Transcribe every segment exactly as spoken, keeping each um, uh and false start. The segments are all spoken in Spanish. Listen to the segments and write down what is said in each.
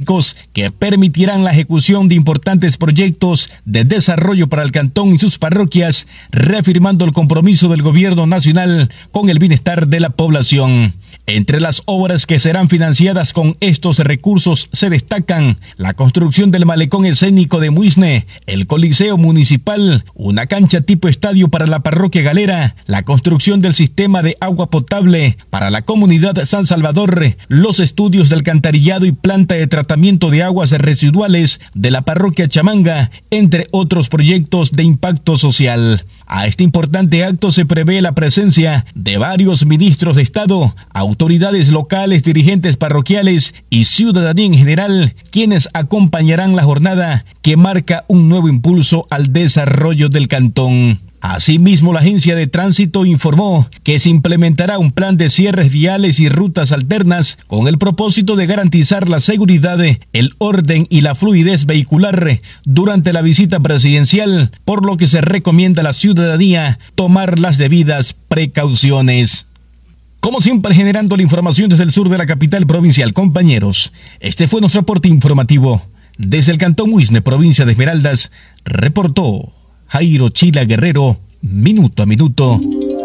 específicos que permitirán la ejecución de importantes proyectos de desarrollo para el cantón y sus parroquias, reafirmando el compromiso del gobierno nacional con el bienestar de la población. Entre las obras que serán financiadas con estos recursos se destacan la construcción del malecón escénico de Muisne, el Coliseo Municipal, una cancha tipo estadio para la parroquia Galera, la construcción del sistema de agua potable para la comunidad San Salvador, los estudios del alcantarillado y planta de tratamiento de aguas residuales de la parroquia Chamanga, entre otros proyectos de impacto social. A este importante acto se prevé la presencia de varios ministros de Estado, autoridades locales, dirigentes parroquiales y ciudadanía en general, quienes acompañarán la jornada que marca un nuevo impulso al desarrollo del cantón. Asimismo, la Agencia de Tránsito informó que se implementará un plan de cierres viales y rutas alternas con el propósito de garantizar la seguridad, el orden y la fluidez vehicular durante la visita presidencial, por lo que se recomienda a la ciudadanía tomar las debidas precauciones. Como siempre, generando la información desde el sur de la capital provincial, compañeros, este fue nuestro reporte informativo. Desde el Cantón Muisne, provincia de Esmeraldas, reportó Jairo Chila Guerrero, minuto a minuto.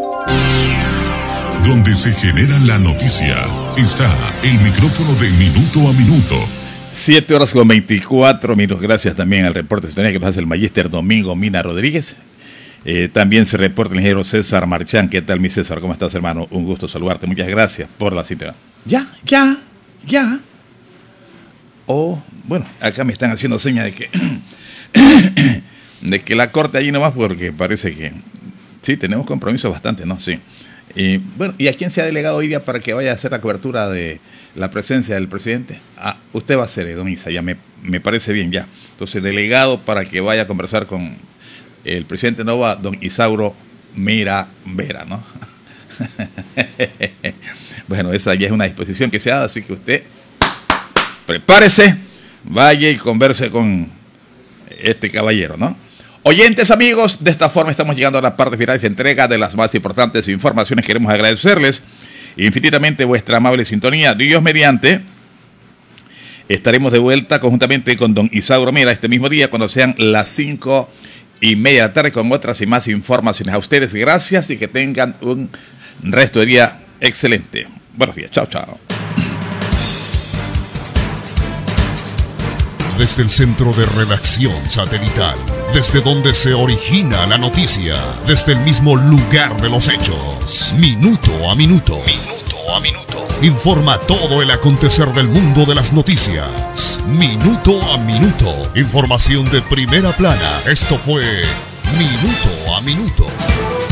Donde se genera la noticia, está el micrófono de Minuto a Minuto. Siete horas con veinticuatro minutos. Gracias también al reporte de que nos hace el magíster Domingo Mina Rodríguez. Eh, también se reporta el ingeniero César Marchán. ¿Qué tal, mi César? ¿Cómo estás, hermano? Un gusto saludarte. Muchas gracias por la cita. Ya, ya, ya. Oh, bueno, acá me están haciendo señas de que... de que la corte allí nomás, porque parece que sí, tenemos compromisos bastante, ¿no? Sí. Y bueno, ¿y a quién se ha delegado hoy día para que vaya a hacer la cobertura de la presencia del presidente? Ah, usted va a ser, don Isa, ya me, me parece bien, ya. Entonces, delegado para que vaya a conversar con el presidente Nova, don Isauro Mira Vera, ¿no? Bueno, esa ya es una disposición que se ha dado, así que usted prepárese, vaya y converse con este caballero, ¿no? Oyentes, amigos, de esta forma estamos llegando a la parte final de entrega de las más importantes informaciones. Queremos agradecerles infinitamente vuestra amable sintonía. Dios mediante, estaremos de vuelta conjuntamente con don Isauro Mira este mismo día cuando sean las cinco y media de la tarde con otras y más informaciones. A ustedes gracias y que tengan un resto de día excelente. Buenos días, chao, chao. Desde el centro de redacción satelital, desde donde se origina la noticia, desde el mismo lugar de los hechos, minuto a minuto, minuto a minuto, informa todo el acontecer del mundo de las noticias, minuto a minuto, información de primera plana. Esto fue Minuto a Minuto.